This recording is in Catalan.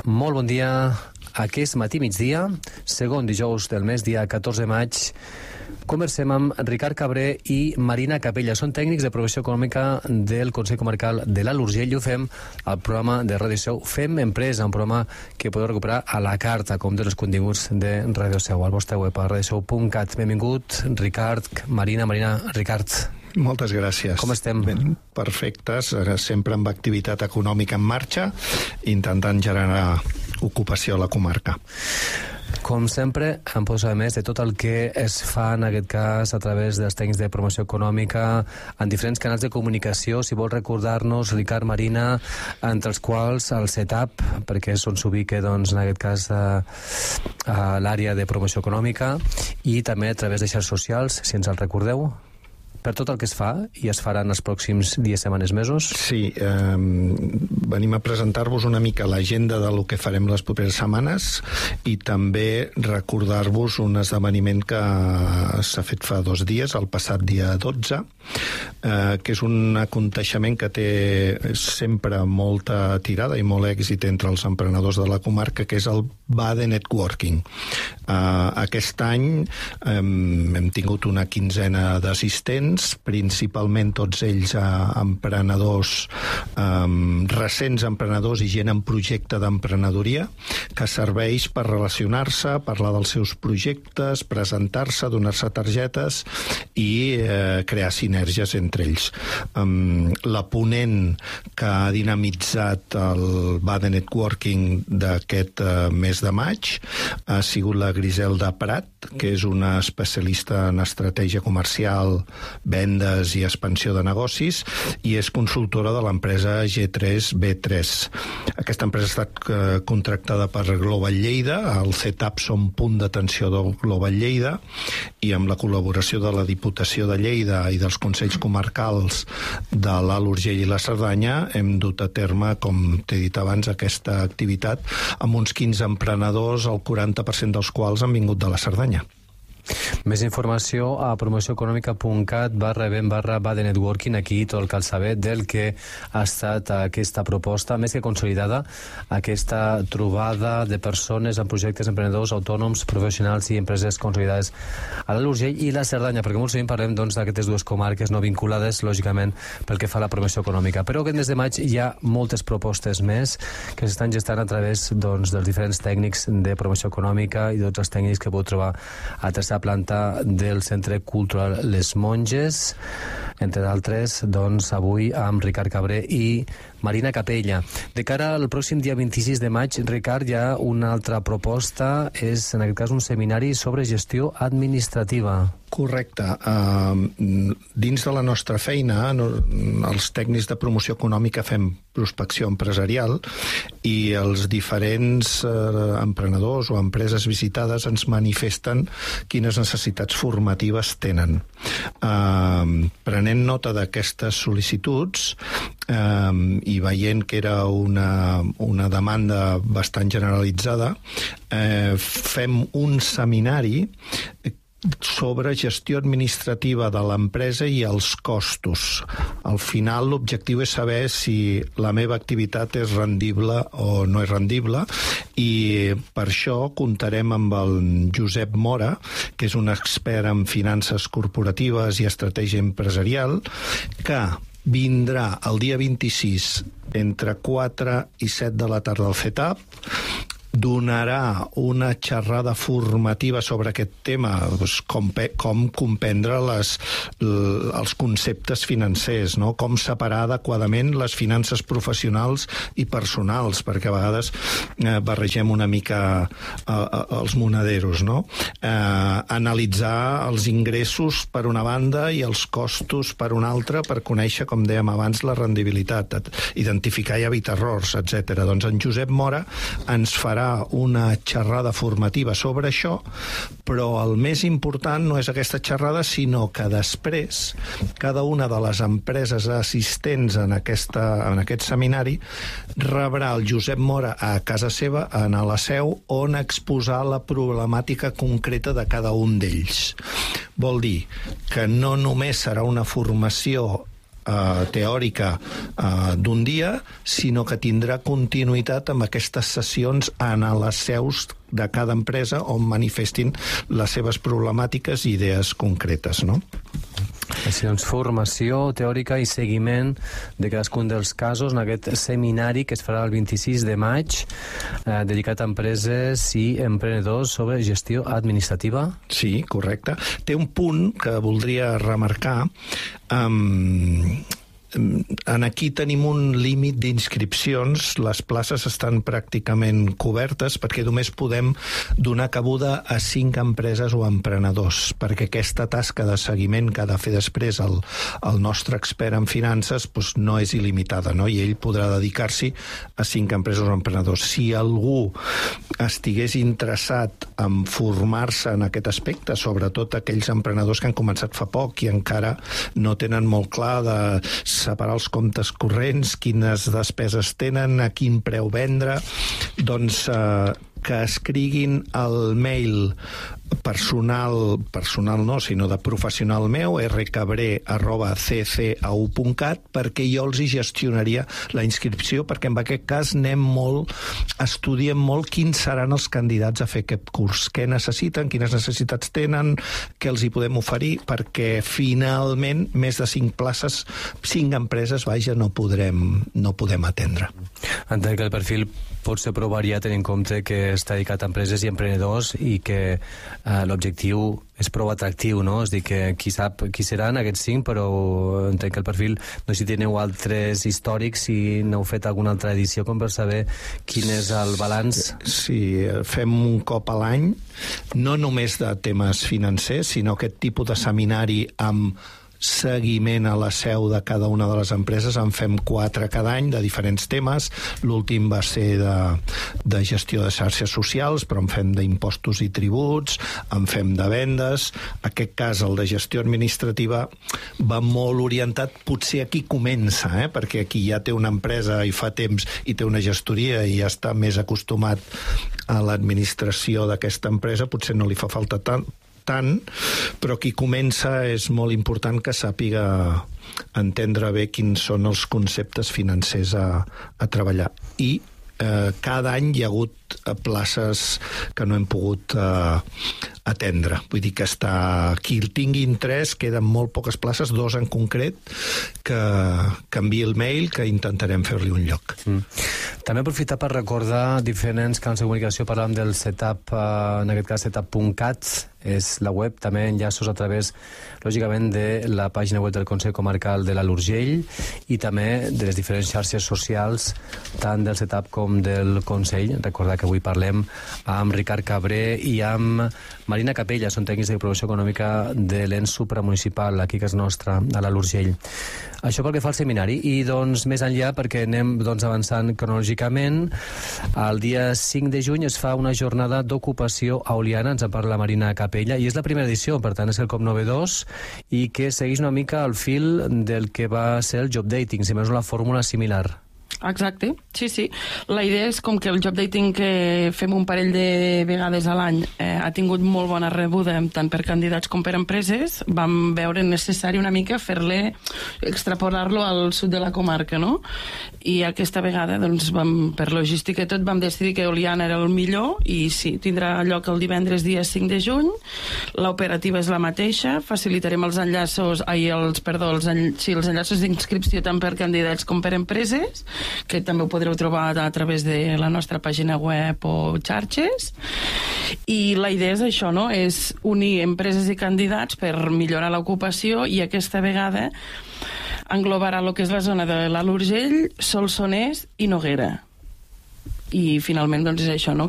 molt bon dia. Aquest matí-migdia, segon dijous del mes, dia 14 de maig, conversem amb Ricard Cabré i Marina Capella. Són tècnics de promoció econòmica del Consell Comarcal de l'Alt Urgell i ho fem al programa de Ràdio Seu Fem Empresa, un programa que podeu recuperar a la carta, com dels continguts de Ràdio Seu, al vostre web, a radioseu.cat. Benvingut, Ricard, Marina, Ricard. Moltes gràcies. Com estem? Ben, perfectes, sempre amb activitat econòmica en marxa, intentant generar ocupació a la comarca. Com sempre, em poso a més de tot el que es fa en aquest cas a través dels tècnics de promoció econòmica en diferents canals de comunicació. Si vols recordar-nos, Ricard, Marina, entre els quals el setup, perquè és on s'ubica, doncs, en aquest cas, a l'àrea de promoció econòmica, i també a través de xarxes socials, si ens el recordeu, per tot el que es fa i es farà en els pròxims dies, setmanes, mesos? Sí, venim a presentar-vos una mica l'agenda del que farem les properes setmanes i també recordar-vos un esdeveniment que s'ha fet fa 2 dies, el passat dia 12, que és un aconteixement que té sempre molta tirada i molt èxit entre els emprenedors de la comarca, que és el Bade Networking. Aquest any hem tingut una quinzena d'assistents, principalment tots ells emprenedors, recents emprenedors i gent en projecte d'emprenedoria, que serveix per relacionar-se, parlar dels seus projectes, presentar-se, donar-se targetes i crear sinergies entre ells. La ponent que ha dinamitzat el Bade Networking d'aquest mes de maig ha sigut la Griselda Prat, que és una especialista en estratègia comercial, vendes i expansió de negocis, i és consultora de l'empresa G3B3. Aquesta empresa ha estat contractada per Global Lleida, el CETAP som punt d'atenció del Global Lleida, i amb la col·laboració de la Diputació de Lleida i dels Consells Comarcals de l'Alt Urgell i la Cerdanya hem dut a terme, com t'he dit abans, aquesta activitat amb uns 15 emprenedors, el 40% dels quals han vingut de la Cerdanya. Més informació a promocioneconomica.cat/event/Bade Networking. Aquí tot el cal saber del que ha estat aquesta proposta, més que consolidada, aquesta trobada de persones en projectes, emprenedors, autònoms, professionals i empreses consolidades a l'Alt Urgell i la Cerdanya, perquè molt sovint parlem d'aquestes dues comarques no vinculades, lògicament, pel que fa a la promoció econòmica. Però aquest mes de maig hi ha moltes propostes més que s'estan gestant a través dels diferents tècnics de promoció econòmica i tots els tècnics que podeu trobar a tercera planta del Centre Cultural Les Monges, entre d'altres, doncs, avui amb Ricard Cabré i Marina Capella. De cara al pròxim dia 26 de maig, Ricard, hi ha una altra proposta, és en aquest cas un seminari sobre gestió administrativa. Correcte. Dins de la nostra feina, els tècnics de promoció econòmica fem prospecció empresarial i els diferents emprenedors o empreses visitades ens manifesten quines necessitats formatives tenen. Prenent nota d'aquestes sol·licituds i veient que era una demanda bastant generalitzada, fem un seminari sobre gestió administrativa de l'empresa i els costos. Al final, l'objectiu és saber si la meva activitat és rendible o no és rendible, i per això comptarem amb el Josep Mora, que és un expert en finances corporatives i estratègia empresarial, que vindrà el dia 26 entre 4 i 7 de la tarda al CETAP, donarà una xerrada formativa sobre aquest tema, com comprendre els conceptes financers, no? Com separar adequadament les finances professionals i personals, perquè a vegades barregem una mica els monaderos, no? Analitzar els ingressos per una banda i els costos per una altra, per conèixer, com dèiem abans, la rendibilitat, identificar i evitar errors, etc. Doncs en Josep Mora ens farà una xerrada formativa sobre això, però el més important no és aquesta xerrada, sinó que després cada una de les empreses assistents en aquest seminari rebrà el Josep Mora a casa seva, a la seu, on exposar la problemàtica concreta de cada un d'ells. Vol dir que no només serà una formació teòrica d'un dia, sinó que tindrà continuïtat amb aquestes sessions en les seus de cada empresa on manifestin les seves problemàtiques i idees concretes, no? Així, doncs, formació teòrica i seguiment de cadascun dels casos en aquest seminari que es farà el 26 de maig dedicat a empreses i emprenedors sobre gestió administrativa. Sí, correcte. Té un punt que voldria remarcar. Aquí tenim un límit d'inscripcions, les places estan pràcticament cobertes perquè només podem donar cabuda a 5 empreses o emprenedors, perquè aquesta tasca de seguiment que ha de fer després el nostre expert en finances no és il·limitada, no? I ell podrà dedicar-s'hi a 5 empreses o emprenedors. Si algú estigués interessat en formar-se en aquest aspecte, sobretot aquells emprenedors que han començat fa poc i encara no tenen molt clar de separar els comptes corrents, quines despeses tenen, a quin preu vendre, doncs que escriguin el mail personal no, sinó de professional meu, rcabré@ccau.cat, perquè jo els hi gestionaria la inscripció, perquè en aquest cas estudiem molt quins seran els candidats a fer aquest curs, què necessiten, quines necessitats tenen, què els hi podem oferir, perquè finalment més de 5 places, 5 empreses, no podem atendre. Entenc que el perfil pot ser prou variat tenint en compte que està dedicat a empreses i emprenedors i que l'objectiu és prou atractiu, no? És a dir, que qui sap qui seran aquests 5, però entenc que el perfil, no sé si teniu altres històrics, si n'heu fet alguna altra edició com per saber quin és el balanç. Sí, fem un cop a l'any, no només de temes financers, sinó aquest tipus de seminari amb seguiment a la seu de cada una de les empreses. En fem 4 cada any de diferents temes. L'últim va ser de gestió de xarxes socials, però en fem d'impostos i tributs, en fem de vendes. Aquest cas, el de gestió administrativa, va molt orientat, potser aquí comença, perquè aquí ja té una empresa i fa temps i té una gestoria i ja està més acostumat a l'administració d'aquesta empresa, potser no li fa falta tant, però qui comença és molt important que sàpiga entendre bé quins són els conceptes financers a treballar. I cada any hi ha hagut places que no hem pogut atendre. Vull dir que qui el tingui interès, queden molt poques places, 2 en concret, que enviï el mail, que intentarem fer-li un lloc. També aprofitar per recordar diferents canals de comunicació. Parlàvem del setup, en aquest cas setup.cat, és la web, també enllaços a través, lògicament, de la pàgina web del Consell Comarcal de l'Alt Urgell i també de les diferents xarxes socials, tant del setup com del Consell. Recordar que avui parlem amb Ricard Cabré i amb Marina Capella, són tècnics de promoció econòmica de l'ens supramunicipal, aquí que és nostra, a l'Alt Urgell. Això pel que fa al seminari. I doncs més enllà, perquè anem avançant cronològicament, el dia 5 de juny es fa una jornada d'ocupació a Oliana, ens en parla la Marina Capella, i és la primera edició, per tant és el cop novedós i que segueix una mica el fil del que va ser el job dating, si més no la fórmula similar. Exacte, sí. La idea és com que el job dating que fem un parell de vegades a l'any ha tingut molt bona rebuda tant per candidats com per empreses. Vam veure necessari una mica extrapolar-lo al sud de la comarca, no? I aquesta vegada, doncs, per logística i tot, vam decidir que Oliana era el millor i sí, tindrà lloc el divendres dia 5 de juny. L'operativa és la mateixa, facilitarem els enllaços, els enllaços d'inscripció tant per candidats com per empreses, que també ho podreu trobar a través de la nostra pàgina web o xarxes. I la idea és això, no? És unir empreses i candidats per millorar l'ocupació i aquesta vegada englobarà el que és la zona de l'Alt Urgell, Solsonès i Noguera. I finalment doncs és això, no?